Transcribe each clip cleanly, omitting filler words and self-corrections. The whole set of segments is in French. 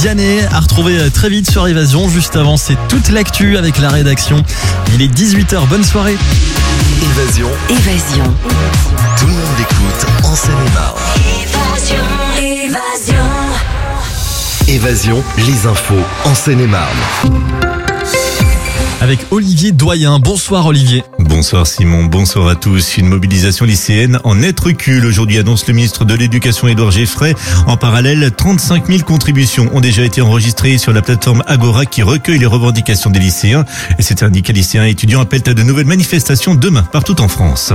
Vianney à retrouver très vite sur Évasion. Juste avant, c'est toute l'actu avec la rédaction. Il est 18h, bonne soirée. Évasion. Tout le monde l'écoute en Seine-et-Marne. Évasion, les infos en Seine-et-Marne. Avec Olivier Doyen. Bonsoir Olivier. Bonsoir Simon, bonsoir à tous. Une mobilisation lycéenne en net recul. Aujourd'hui annonce le ministre de l'Éducation Édouard Geffray. En parallèle, 35 000 contributions ont déjà été enregistrées sur la plateforme Agora qui recueille les revendications des lycéens. Et cet syndicat lycéen et étudiants appellent à de nouvelles manifestations demain partout en France.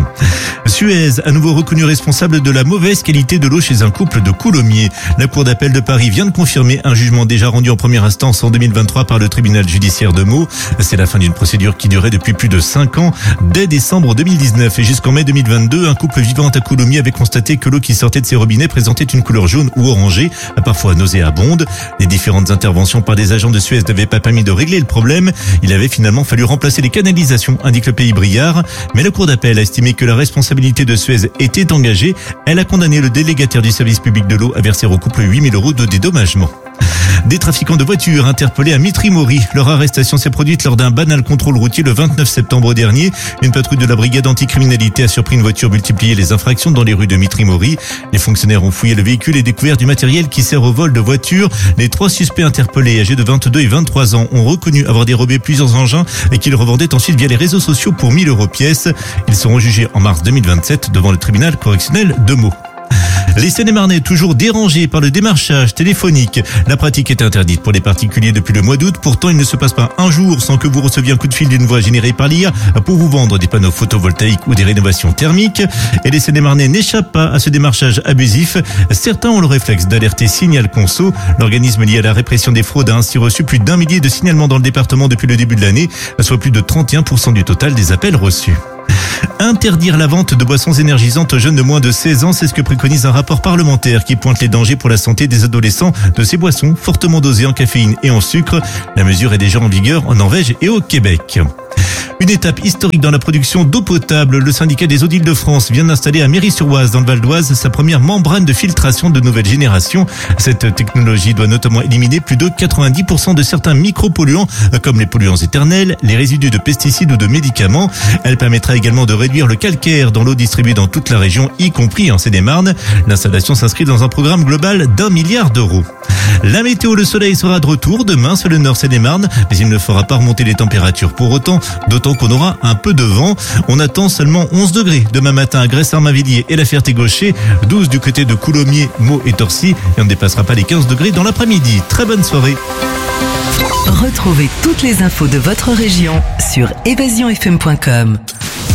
Suez, à nouveau reconnu responsable de la mauvaise qualité de l'eau chez un couple de Coulommiers. La Cour d'appel de Paris vient de confirmer un jugement déjà rendu en première instance en 2023 par le tribunal judiciaire de Meaux. C'est la fin d'une procédure qui durait depuis plus de 5 ans. Dès décembre 2019 et jusqu'en mai 2022, un couple vivant à Coulommiers avait constaté que l'eau qui sortait de ses robinets présentait une couleur jaune ou orangée, parfois nauséabonde. Les différentes interventions par des agents de Suez n'avaient pas permis de régler le problème. Il avait finalement fallu remplacer les canalisations, indique le Pays Briard. Mais la Cour d'appel a estimé que la responsabilité de Suez était engagée. Elle a condamné le délégataire du service public de l'eau à verser au couple 8 000 € de dédommagement. Des trafiquants de voitures interpellés à Mitry-Mory. Leur arrestation s'est produite lors d'un banal contrôle routier le 29 septembre dernier. Une patrouille de la brigade anticriminalité a surpris une voiture multiplier les infractions dans les rues de Mitry-Mory. Les fonctionnaires ont fouillé le véhicule et découvert du matériel qui sert au vol de voitures. Les 3 suspects interpellés, âgés de 22 et 23 ans, ont reconnu avoir dérobé plusieurs engins et qu'ils revendaient ensuite via les réseaux sociaux pour 1 000 € pièce. Ils seront jugés en mars 2027 devant le tribunal correctionnel de Meaux. Les Seine-et-Marnais toujours dérangés par le démarchage téléphonique. La pratique est interdite pour les particuliers depuis le mois d'août. Pourtant, il ne se passe pas un jour sans que vous receviez un coup de fil d'une voix générée par l'IA pour vous vendre des panneaux photovoltaïques ou des rénovations thermiques. Et les Seine-et-Marnais n'échappent pas à ce démarchage abusif. Certains ont le réflexe d'alerter Signal Conso. L'organisme lié à la répression des fraudes a ainsi reçu plus d'1 millier de signalements dans le département depuis le début de l'année, soit plus de 31% du total des appels reçus. Interdire la vente de boissons énergisantes aux jeunes de moins de 16 ans, c'est ce que préconise un rapport parlementaire qui pointe les dangers pour la santé des adolescents de ces boissons fortement dosées en caféine et en sucre. La mesure est déjà en vigueur en Norvège et au Québec. Une étape historique dans la production d'eau potable. Le syndicat des eaux d'Île-de-France vient d'installer à Méry-sur-Oise, dans le Val d'Oise, sa première membrane de filtration de nouvelle génération. Cette technologie doit notamment éliminer plus de 90% de certains micropolluants, comme les polluants éternels, les résidus de pesticides ou de médicaments. Elle permettra également de réduire le calcaire dans l'eau distribuée dans toute la région, y compris en Seine-et-Marne. L'installation s'inscrit dans un programme global d'1 milliard d'euros. La météo, le soleil sera de retour demain sur le nord Seine-et-Marne, mais il ne fera pas remonter les températures pour autant, d'autant qu'on aura un peu de vent. On attend seulement 11 degrés demain matin à Gresse-Armavilliers et la Ferté-Gaucher, 12 du côté de Coulommiers, Meaux et Torcy, et on ne dépassera pas les 15 degrés dans l'après-midi. Très bonne soirée. Retrouvez toutes les infos de votre région sur évasionfm.com.